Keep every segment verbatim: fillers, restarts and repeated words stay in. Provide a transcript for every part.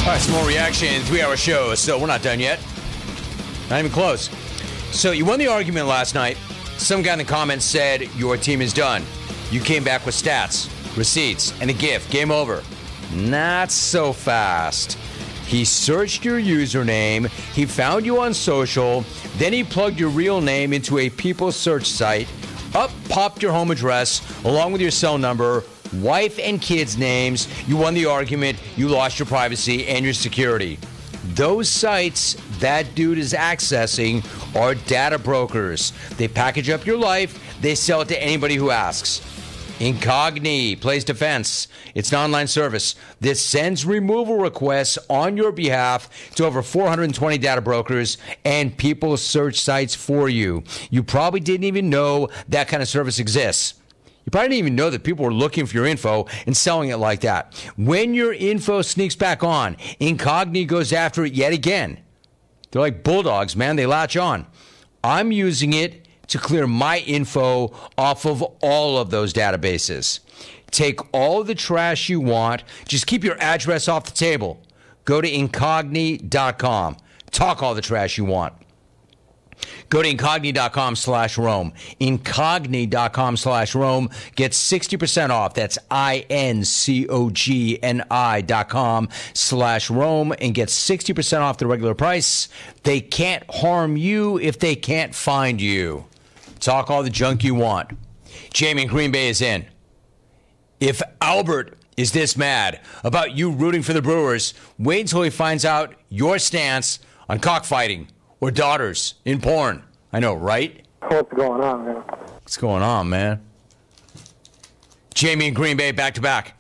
All right, some more reaction. Three-hour show, so we're not done yet. Not even close. So you won the argument last night. Some guy in the comments said your team is done. You came back with stats, receipts, and a gift. Game over. Not so fast. He searched your username. He found you on social. Then he plugged your real name into a people search site. Up popped your home address along with your cell number, wife and kids' names. You won the argument. You lost your privacy and your security. Those sites that dude is accessing are data brokers. They package up your life. They sell it to anybody who asks. Incogni plays defense. It's an online service that sends removal requests on your behalf to over four hundred twenty data brokers and people search sites for you. You probably didn't even know that kind of service exists. You probably didn't even know that people were looking for your info and selling it like that. When your info sneaks back on, Incogni goes after it yet again. They're like bulldogs, man. They latch on. I'm using it to clear my info off of all of those databases. Take all the trash you want. Just keep your address off the table. Go to incogni dot com. Talk all the trash you want. Go to incogni dot com slash Rome. incogni dot com slash Rome. Get sixty percent off. That's I N C O G N I dot com slash Rome and get sixty percent off the regular price. They can't harm you if they can't find you. Talk all the junk you want. Jamie in Green Bay is in. If Albert is this mad about you rooting for the Brewers, wait until he finds out your stance on cockfighting or daughters in porn. I know, right? What's going on, man? What's going on, man? Jamie in Green Bay, back to back.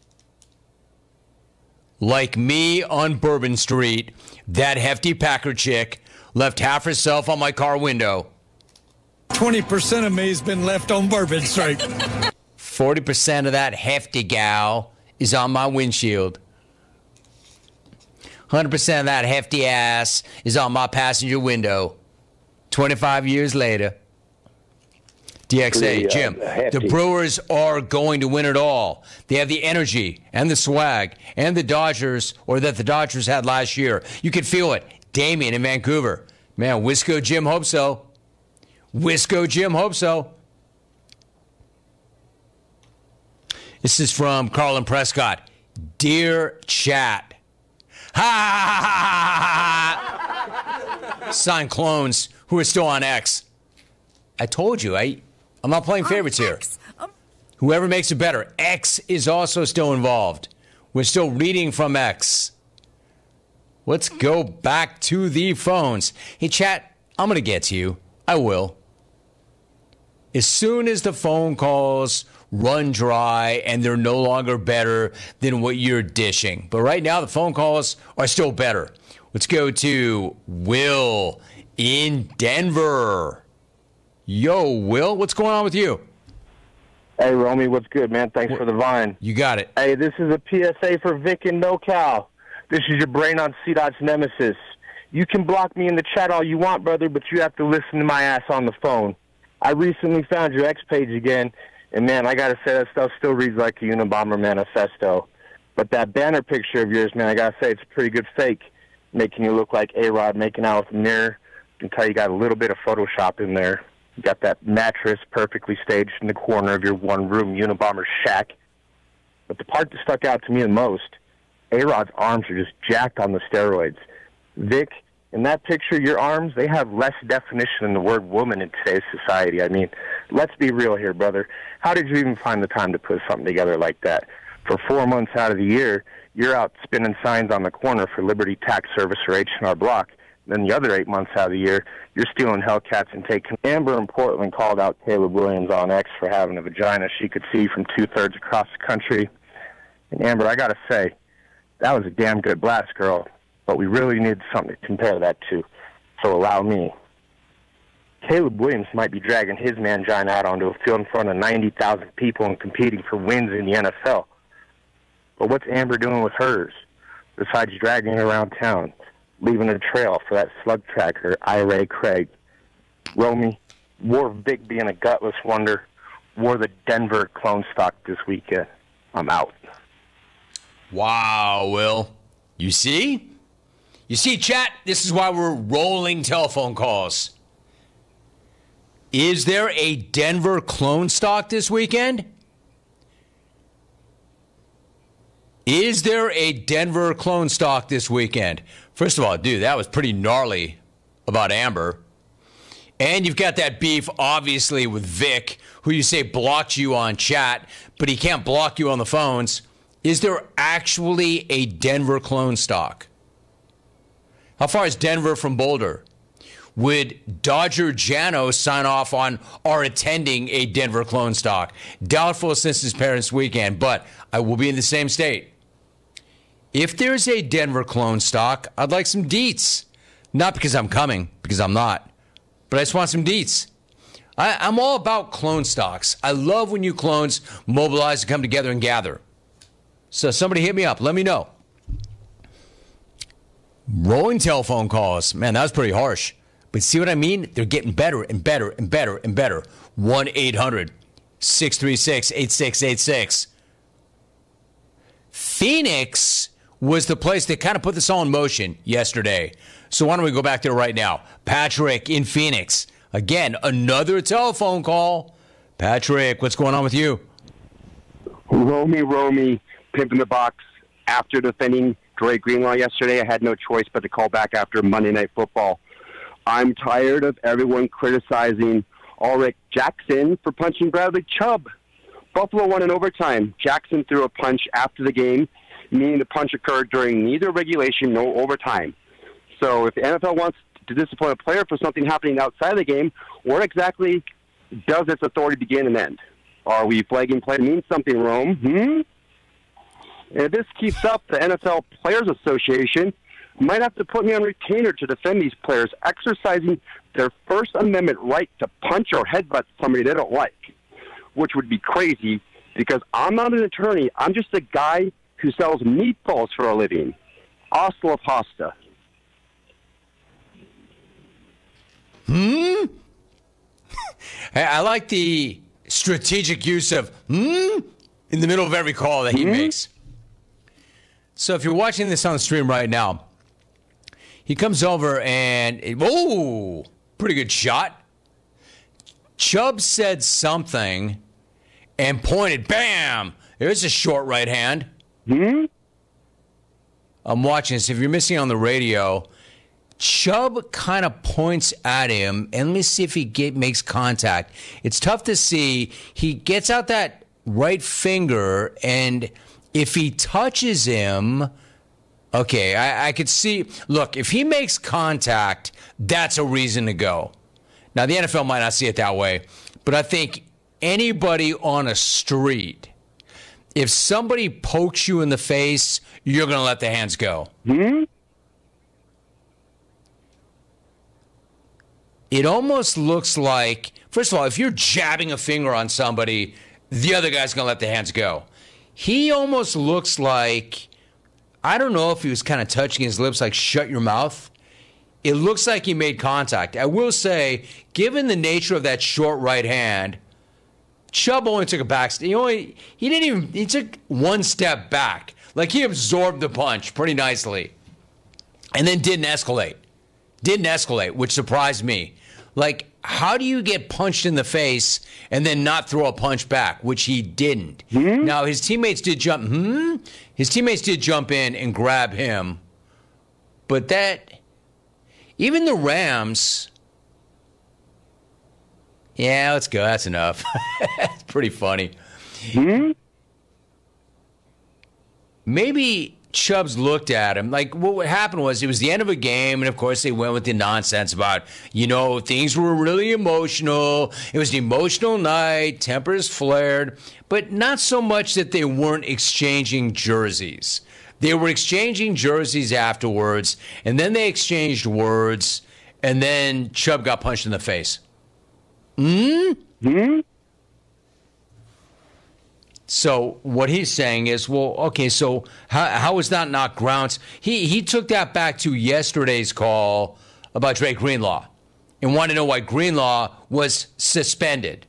Like me on Bourbon Street, that hefty Packer chick left half herself on my car window. twenty percent of me has been left on Bourbon Street. forty percent of that hefty gal is on my windshield. one hundred percent of that hefty ass is on my passenger window. twenty-five years later. D X A, The, uh, Jim, hefty. the Brewers are going to win it all. They have the energy and the swag and the Dodgers, or that the Dodgers had last year. You can feel it. Damien in Vancouver. Man, Wisco Jim hope so. Wisco Jim hope so. This is from Carlin Prescott. Dear chat. Ha ha ha ha ha. Sign clones who are still on X. I told you, I, I'm not playing favorites here. Whoever makes it better. X is also still involved. We're still reading from X. Let's go back to the phones. Hey, chat, I'm going to get to you. I will. As soon as the phone calls run dry and they're no longer better than what you're dishing. But right now, the phone calls are still better. Let's go to Will in Denver. Yo, Will, what's going on with you? Hey, Romy, what's good, man? Thanks for the vine. You got it. Hey, this is a P S A for Vic and NoCal. This is your brain on C DOT's nemesis. You can block me in the chat all you want, brother, but you have to listen to my ass on the phone. I recently found your X page again, and, man, I got to say that stuff still reads like a Unabomber manifesto. But that banner picture of yours, man, I got to say it's a pretty good fake, making you look like A-Rod making out with a mirror. I can tell you got a little bit of Photoshop in there. You got that mattress perfectly staged in the corner of your one-room Unabomber shack. But the part that stuck out to me the most, A-Rod's arms are just jacked on the steroids. Vic, in that picture, your arms, they have less definition than the word woman in today's society. I mean, let's be real here, brother. How did you even find the time to put something together like that? For four months out of the year, you're out spinning signs on the corner for Liberty Tax Service or H and R Block. Then the other eight months out of the year, you're stealing Hellcats and taking... Amber in Portland called out Caleb Williams on X for having a vagina she could see from two-thirds across the country. And Amber, I got to say, that was a damn good blast, girl. But we really need something to compare that to. So allow me. Caleb Williams might be dragging his mangina out onto a field in front of ninety thousand people and competing for wins in the N F L. But what's Amber doing with hers, besides dragging her around town, leaving a trail for that slug tracker, Ira Craig? Romy, war Vic being a gutless wonder, wore the Denver clone stock this weekend. I'm out. Wow, Will. You see? You see, chat, this is why we're rolling telephone calls. Is there a Denver clone stock this weekend? Is there a Denver clone stock this weekend? First of all, dude, that was pretty gnarly about Amber. And you've got that beef, obviously, with Vic, who you say blocked you on chat, but he can't block you on the phones. Is there actually a Denver clone stock? How far is Denver from Boulder? Would Dodger Jano sign off on or attending a Denver clone stock? Doubtful since his parents' weekend, but I will be in the same state. If there's a Denver clone stock, I'd like some deets. Not because I'm coming, because I'm not. But I just want some deets. I, I'm all about clone stocks. I love when you clones mobilize to come together and gather. So somebody hit me up. Let me know. Rolling telephone calls. Man, that was pretty harsh. But see what I mean? They're getting better and better and better and better. one eight hundred six three six eight six eight six. Phoenix was the place that kind of put this all in motion yesterday. So why don't we go back there right now? Patrick in Phoenix. Again, another telephone call. Patrick, what's going on with you? Romy, Romy, pimp in the box. After defending Dre Greenlaw yesterday, I had no choice but to call back after Monday Night Football. I'm tired of everyone criticizing Ulrich Jackson for punching Bradley Chubb. Buffalo won in overtime. Jackson threw a punch after the game, meaning the punch occurred during neither regulation nor overtime. So if the N F L wants to discipline a player for something happening outside the game, where exactly does its authority begin and end? Are we flagging play means something, Rome? Hmm? And if this keeps up, the N F L Players Association might have to put me on retainer to defend these players exercising their First Amendment right to punch or headbutt somebody they don't like, which would be crazy because I'm not an attorney. I'm just a guy who sells meatballs for a living. Hasta la pasta. Hmm? Hey, I like the strategic use of hmm in the middle of every call that he hmm? makes. So if you're watching this on the stream right now, he comes over and, oh, pretty good shot. Chubb said something and pointed, bam, there's a short right hand. Hmm? I'm watching this. If you're missing on the radio, Chubb kind of points at him, and let me see if he get, makes contact. It's tough to see. He gets out that right finger, and if he touches him, okay, I, I could see. Look, if he makes contact, that's a reason to go. Now, the N F L might not see it that way, but I think anybody on a street, if somebody pokes you in the face, you're going to let the hands go. Hmm? It almost looks like, first of all, if you're jabbing a finger on somebody, the other guy's going to let the hands go. He almost looks like, I don't know if he was kind of touching his lips like, shut your mouth. It looks like he made contact. I will say, given the nature of that short right hand, Chubb only took a back step. He only, he didn't even, he took one step back. Like he absorbed the punch pretty nicely. And then didn't escalate. Didn't escalate, which surprised me. Like, how do you get punched in the face and then not throw a punch back, which he didn't? Hmm? Now, his teammates did jump, hmm? His teammates did jump in and grab him. But that, even the Rams, yeah, let's go. That's enough. It's pretty funny. Hmm? Maybe Chubbs looked at him. Like, what happened was it was the end of a game, and of course they went with the nonsense about, you know, things were really emotional. It was an emotional night. Tempers flared. But not so much that they weren't exchanging jerseys. They were exchanging jerseys afterwards, and then they exchanged words, and then Chubb got punched in the face. Hmm? Hmm? So what he's saying is, well, okay, so how, how is that not grounds? He he took that back to yesterday's call about Dre Greenlaw and wanted to know why Greenlaw was suspended.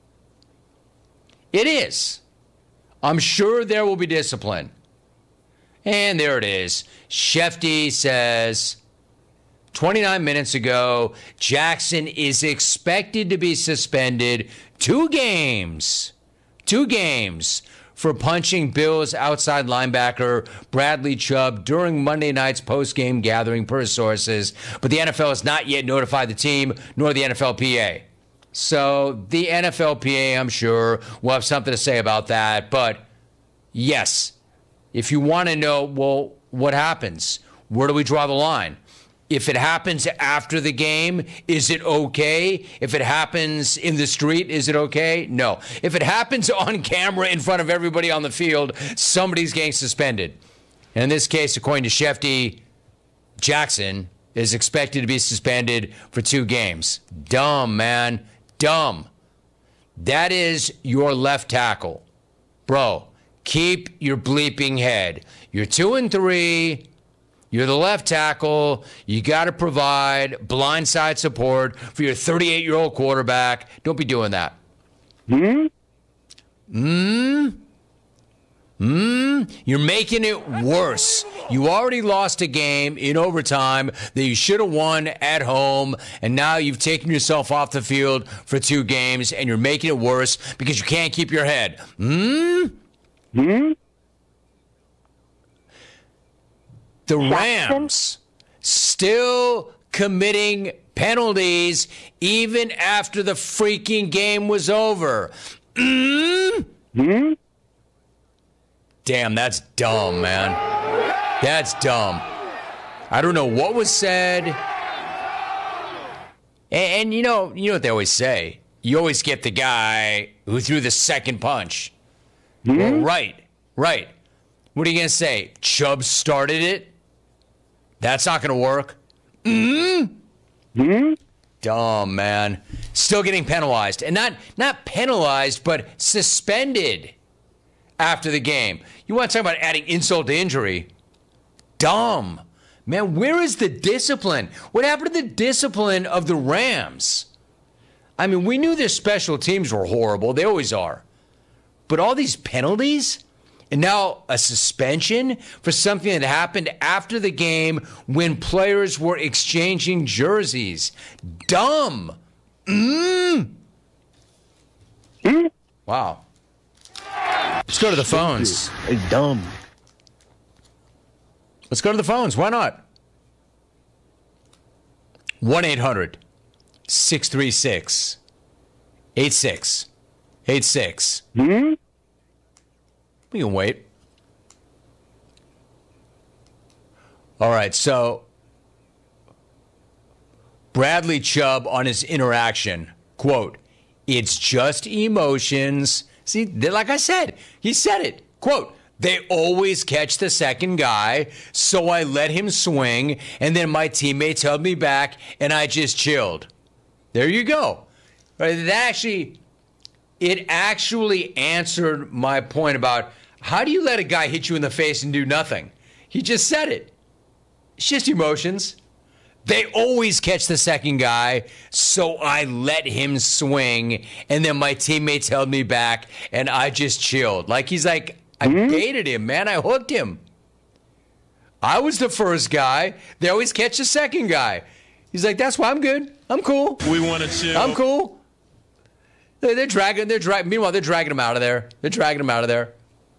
It is. I'm sure there will be discipline. And there it is. Shefty says, twenty-nine minutes ago, Jackson is expected to be suspended two games. Two games for punching Bills outside linebacker Bradley Chubb during Monday night's post-game gathering, per sources. But the N F L has not yet notified the team, nor the N F L P A. So the N F L P A, I'm sure, will have something to say about that. But yes, if you want to know, well, what happens? Where do we draw the line? If it happens after the game, is it okay? If it happens in the street, is it okay? No. If it happens on camera in front of everybody on the field, somebody's getting suspended. And in this case, according to Shefty, Jackson is expected to be suspended for two games. Dumb, man. Dumb. That is your left tackle. Bro, keep your bleeping head. You're two and three. You're the left tackle. You got to provide blindside support for your thirty-eight-year-old quarterback. Don't be doing that. Hmm? Hmm? Hmm? You're making it worse. You already lost a game in overtime that you should have won at home, and now you've taken yourself off the field for two games, and you're making it worse because you can't keep your head. Hmm? Hmm? The Rams still committing penalties even after the freaking game was over. Mm? Hmm? Damn, that's dumb, man. That's dumb. I don't know what was said. And, and you know, you know what they always say. You always get the guy who threw the second punch. Hmm? Well, right, right. What are you going to say? Chubb started it? That's not going to work. Mm? Hmm? Dumb, man. Still getting penalized. And not not penalized, but suspended after the game. You want to talk about adding insult to injury? Dumb. Man, where is the discipline? What happened to the discipline of the Rams? I mean, we knew their special teams were horrible. They always are. But all these penalties? And now a suspension for something that happened after the game when players were exchanging jerseys. Dumb. Mm. Hmm? Wow. Let's go to the phones. It's dumb. Let's go to the phones. Why not? one eight hundred six three six eight six eight six. Hmm? We can wait. All right, so Bradley Chubb on his interaction, quote, "It's just emotions." See, like I said, he said it. Quote, "They always catch the second guy, so I let him swing, and then my teammates held me back, and I just chilled." There you go. Right, that actually, it actually answered my point about how do you let a guy hit you in the face and do nothing? He just said it. It's just emotions. They always catch the second guy, so I let him swing, and then my teammates held me back, and I just chilled. Like, he's like, I baited him, man. I hooked him. I was the first guy. They always catch the second guy. He's like, that's why I'm good. I'm cool. We want to chill. I'm cool. They're, they're dragging. They're dragging. Meanwhile, they're dragging him out of there. They're dragging him out of there.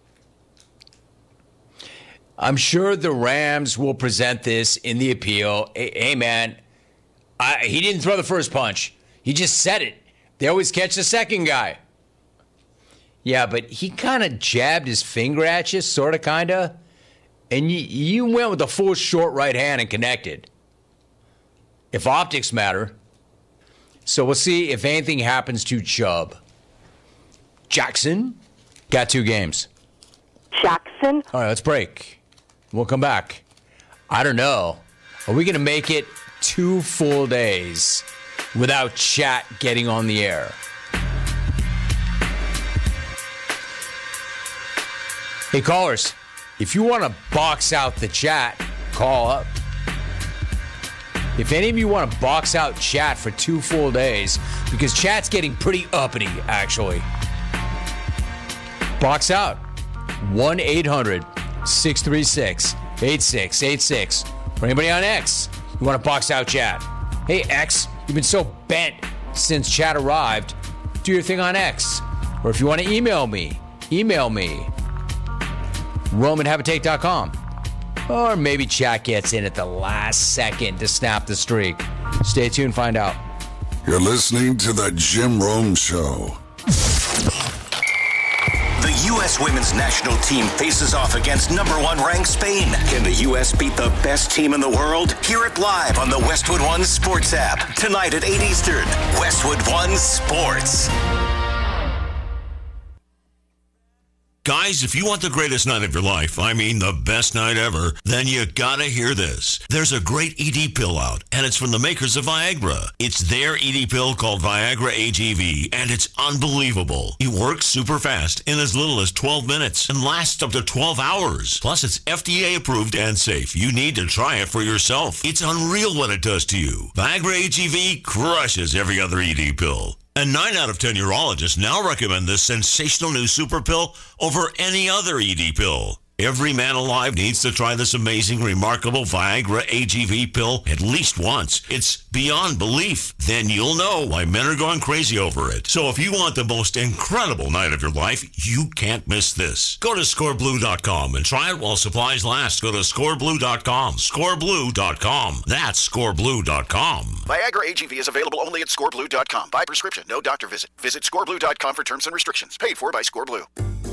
I'm sure the Rams will present this in the appeal. Hey, hey man, I, he didn't throw the first punch. He just said it. They always catch the second guy. Yeah, but he kind of jabbed his finger at you, sort of, kind of. And you, you went with the full short right hand and connected. If optics matter. So we'll see if anything happens to Chubb. Jackson got two games. Jackson? All right, let's break. We'll come back. I don't know. Are we going to make it two full days without chat getting on the air? Hey, callers, if you want to box out the chat, call up. If any of you want to box out chat for two full days, because chat's getting pretty uppity, actually. Box out. one eight hundred six three six, eight six eight six. For anybody on X, you want to box out chat. Hey, X, you've been so bent since chat arrived. Do your thing on X. Or if you want to email me, email me, Rome at habitate dot com. Or maybe chat gets in at the last second to snap the streak. Stay tuned, find out. You're listening to The Jim Rome Show. The U S women's national team faces off against number one ranked Spain. Can the U S beat the best team in the world? Hear it live on the Westwood One Sports app. Tonight at eight Eastern. Westwood One Sports. Guys, if you want the greatest night of your life, I mean the best night ever, then you gotta hear this. There's a great E D pill out, and it's from the makers of Viagra. It's their E D pill called Viagra A G V, and it's unbelievable. It works super fast in as little as twelve minutes and lasts up to twelve hours. Plus, it's F D A approved and safe. You need to try it for yourself. It's unreal what it does to you. Viagra A G V crushes every other E D pill. And nine out of ten urologists now recommend this sensational new super pill over any other E D pill. Every man alive needs to try this amazing, remarkable Viagra A G V pill at least once. It's beyond belief. Then you'll know why men are going crazy over it. So if you want the most incredible night of your life, you can't miss this. Go to score blue dot com and try it while supplies last. Go to score blue dot com. score blue dot com. That's score blue dot com. Viagra A G V is available only at score blue dot com. By prescription, no doctor visit. Visit score blue dot com for terms and restrictions. Paid for by ScoreBlue.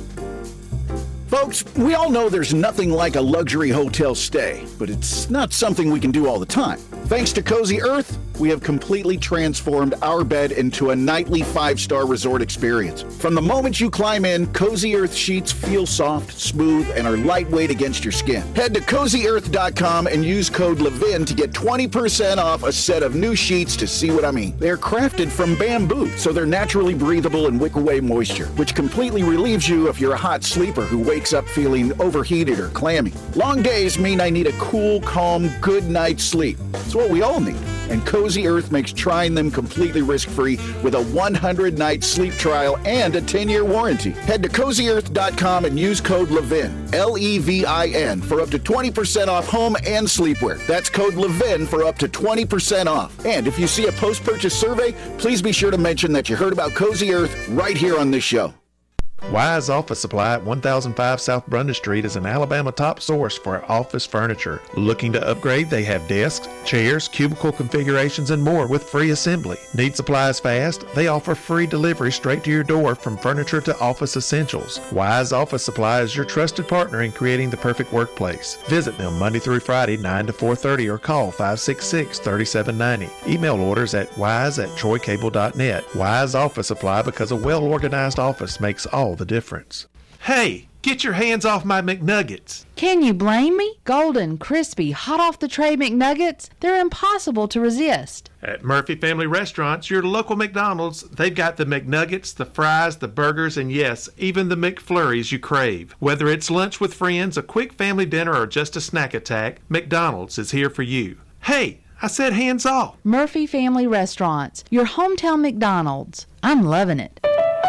Folks, we all know there's nothing like a luxury hotel stay, but it's not something we can do all the time. Thanks to Cozy Earth, we have completely transformed our bed into a nightly five-star resort experience. From the moment you climb in, Cozy Earth sheets feel soft, smooth, and are lightweight against your skin. Head to cozy earth dot com and use code LEVIN to get twenty percent off a set of new sheets to see what I mean. They're crafted from bamboo, so they're naturally breathable and wick away moisture, which completely relieves you if you're a hot sleeper who wakes up feeling overheated or clammy. Long days mean I need a cool, calm, good night's sleep. It's what we all need. And Cozy Earth makes trying them completely risk-free with a one hundred night sleep trial and a ten year warranty. Head to cozy earth dot com and use code LEVIN, L E V I N, for up to twenty percent off home and sleepwear. That's code LEVIN for up to twenty percent off. And if you see a post-purchase survey, please be sure to mention that you heard about Cozy Earth right here on this show. Wise Office Supply at one thousand five South Brunda Street is an Alabama top source for office furniture. Looking to upgrade? They have desks, chairs, cubicle configurations, and more with free assembly. Need supplies fast? They offer free delivery straight to your door from furniture to office essentials. Wise Office Supply is your trusted partner in creating the perfect workplace. Visit them Monday through Friday, nine to four thirty, or call five six six, three seven nine zero. Email orders at wise at troy cable dot net. Wise Office Supply, because a well-organized office makes all the difference. Hey, get your hands off my McNuggets. Can you blame me? Golden, crispy, hot off the tray McNuggets, they're impossible to resist. At Murphy Family Restaurants, your local McDonald's, they've got the McNuggets, the fries, the burgers, and yes, even the McFlurries you crave. Whether it's lunch with friends, a quick family dinner, or just a snack attack, McDonald's is here for you. Hey, I said hands off. Murphy Family Restaurants, your hometown McDonald's. I'm loving it.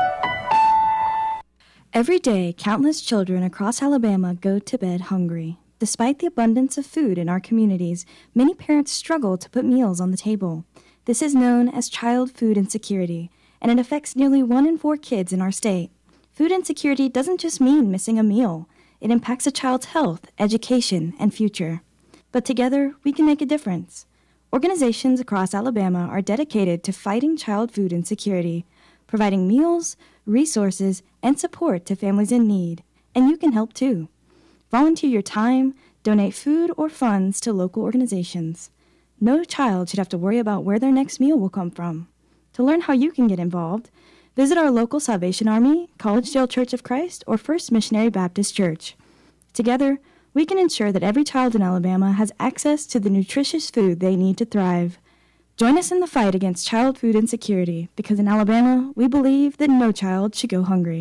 Every day, countless children across Alabama go to bed hungry. Despite the abundance of food in our communities, many parents struggle to put meals on the table. This is known as child food insecurity, and it affects nearly one in four kids in our state. Food insecurity doesn't just mean missing a meal. It impacts a child's health, education, and future. But together, we can make a difference. Organizations across Alabama are dedicated to fighting child food insecurity, providing meals, resources, and support to families in need, and you can help too. Volunteer your time, donate food or funds to local organizations. No child should have to worry about where their next meal will come from. To learn how you can get involved, visit our local Salvation Army, Collegedale Church of Christ, or First Missionary Baptist Church. Together, we can ensure that every child in Alabama has access to the nutritious food they need to thrive. Join us in the fight against child food insecurity, because in Alabama, we believe that no child should go hungry.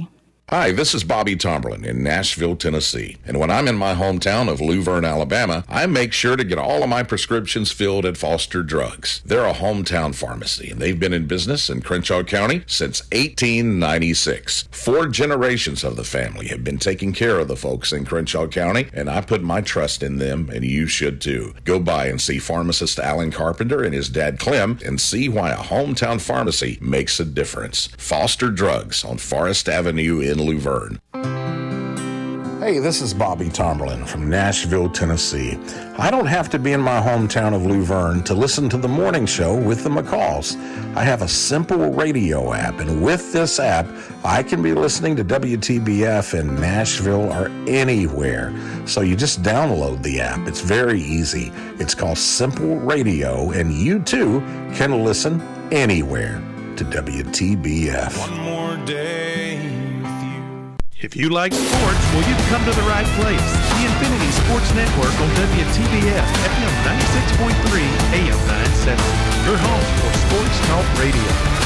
Hi, this is Bobby Tomberlin in Nashville, Tennessee. And when I'm in my hometown of Luverne, Alabama, I make sure to get all of my prescriptions filled at Foster Drugs. They're a hometown pharmacy, and they've been in business in Crenshaw County since eighteen ninety-six. Four generations of the family have been taking care of the folks in Crenshaw County, and I put my trust in them, and you should too. Go by and see pharmacist Alan Carpenter and his dad Clem and see why a hometown pharmacy makes a difference. Foster Drugs on Forest Avenue in Luverne. Hey, this is Bobby Tomberlin from Nashville, Tennessee. I don't have to be in my hometown of Luverne to listen to the morning show with the McCalls. I have a simple radio app, and with this app, I can be listening to W T B F in Nashville or anywhere. So you just download the app. It's very easy. It's called Simple Radio, and you too can listen anywhere to W T B F. One more day. If you like sports, well, you've come to the right place. The Infinity Sports Network on W T B F, F M ninety-six point three, A M nine seventy. Your home for sports talk radio.